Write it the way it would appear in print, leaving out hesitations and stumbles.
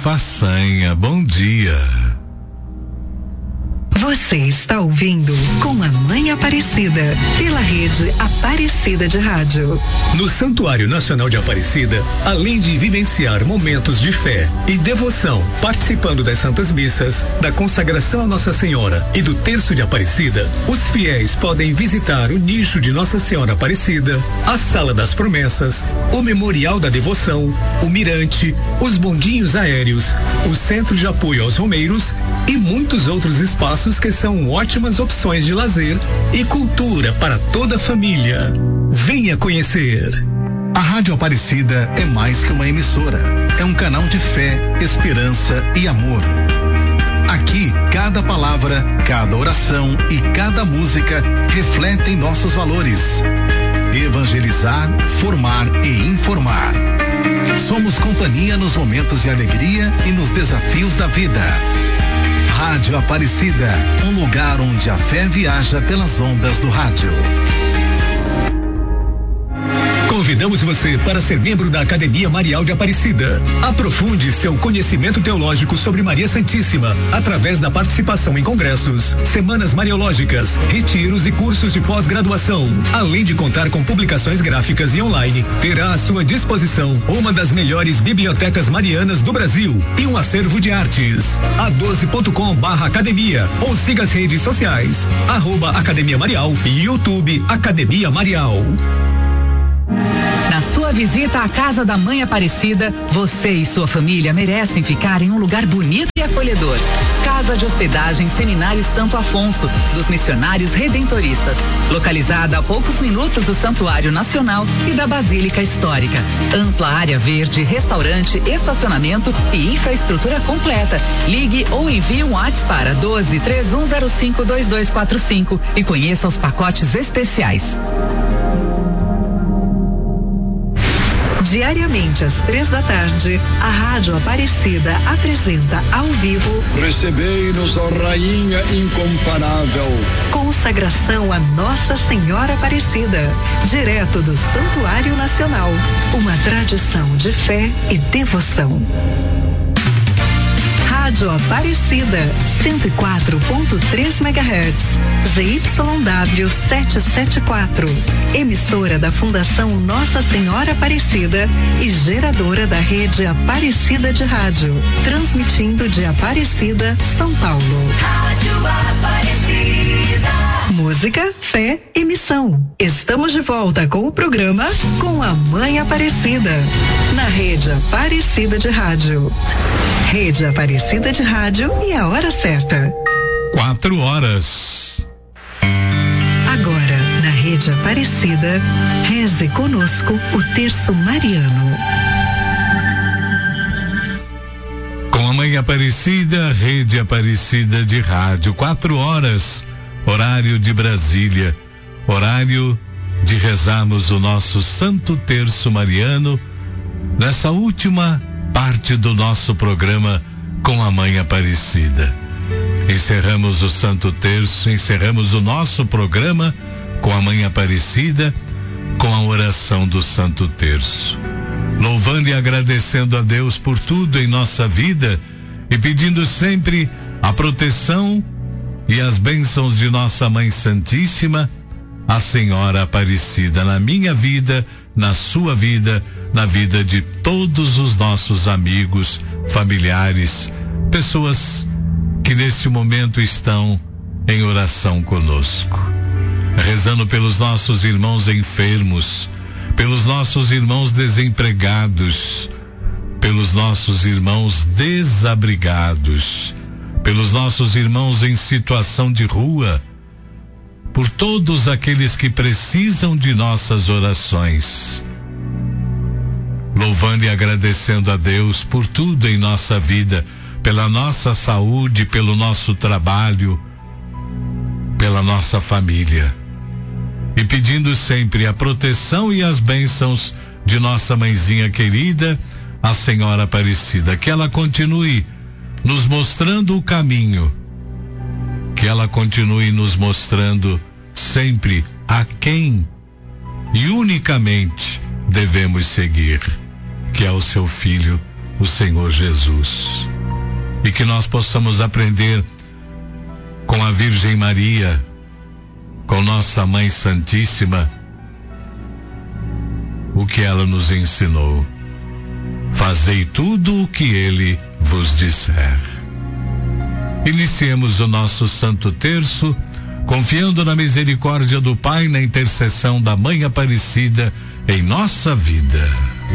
façanha. Bom dia. Você está ouvindo Com a Mãe Aparecida, pela rede Aparecida de Rádio. No Santuário Nacional de Aparecida, além de vivenciar momentos de fé e devoção, participando das Santas Missas, da consagração a Nossa Senhora e do Terço de Aparecida, os fiéis podem visitar o nicho de Nossa Senhora Aparecida, a Sala das Promessas, o Memorial da Devoção, o Mirante, os bondinhos aéreos, o Centro de Apoio aos Romeiros e muitos outros espaços que são ótimas opções de lazer e cultura para toda a família. Venha conhecer. A Rádio Aparecida é mais que uma emissora. É um canal de fé, esperança e amor. Aqui, cada palavra, cada oração e cada música refletem nossos valores. Evangelizar, formar e informar. Somos companhia nos momentos de alegria e nos desafios da vida. Rádio Aparecida, um lugar onde a fé viaja pelas ondas do rádio. Convidamos você para ser membro da Academia Marial de Aparecida. Aprofunde seu conhecimento teológico sobre Maria Santíssima através da participação em congressos, semanas mariológicas, retiros e cursos de pós-graduação. Além de contar com publicações gráficas e online, terá à sua disposição uma das melhores bibliotecas marianas do Brasil e um acervo de artes. a12.com/academia ou siga as redes sociais @Academia Marial e YouTube Academia Marial. Na sua visita à Casa da Mãe Aparecida, você e sua família merecem ficar em um lugar bonito e acolhedor. Casa de Hospedagem Seminário Santo Afonso, dos Missionários Redentoristas, localizada a poucos minutos do Santuário Nacional e da Basílica Histórica. Ampla área verde, restaurante, estacionamento e infraestrutura completa. Ligue ou envie um WhatsApp para 12-3105-2245 e conheça os pacotes especiais. Diariamente às 3h, a Rádio Aparecida apresenta ao vivo Recebei-nos, ó Rainha incomparável. Consagração a Nossa Senhora Aparecida, direto do Santuário Nacional. Uma tradição de fé e devoção. Rádio Aparecida, 104.3 MHz, ZYW 774, emissora da Fundação Nossa Senhora Aparecida e geradora da rede Aparecida de Rádio, transmitindo de Aparecida, São Paulo. Rádio Aparecida. Música, fé e missão. Estamos de volta com o programa Com a Mãe Aparecida, na rede Aparecida de Rádio. Rede Aparecida de Rádio e a hora certa. 4h. Agora, na Rede Aparecida, reze conosco o Terço Mariano. Com a Mãe Aparecida, Rede Aparecida de Rádio, 4h, horário de Brasília, horário de rezarmos o nosso Santo Terço Mariano, nessa última parte do nosso programa Com a Mãe Aparecida. Encerramos o Santo Terço, encerramos o nosso programa com a Mãe Aparecida, com a oração do Santo Terço. Louvando e agradecendo a Deus por tudo em nossa vida e pedindo sempre a proteção e as bênçãos de nossa Mãe Santíssima, a Senhora Aparecida, na minha vida, na sua vida, na vida de todos os nossos amigos, familiares, pessoas que neste momento estão em oração conosco, rezando pelos nossos irmãos enfermos, pelos nossos irmãos desempregados, pelos nossos irmãos desabrigados, pelos nossos irmãos em situação de rua, por todos aqueles que precisam de nossas orações. Louvando e agradecendo a Deus por tudo em nossa vida, pela nossa saúde, pelo nosso trabalho, pela nossa família. E pedindo sempre a proteção e as bênçãos de nossa mãezinha querida, a Senhora Aparecida, que ela continue nos mostrando o caminho, que ela continue nos mostrando sempre a quem e unicamente devemos seguir, que é o seu Filho o Senhor Jesus. E que nós possamos aprender com a Virgem Maria, com nossa Mãe Santíssima, o que ela nos ensinou. Fazei tudo o que Ele vos disser. Iniciemos o nosso Santo Terço, confiando na misericórdia do Pai, na intercessão da Mãe Aparecida em nossa vida.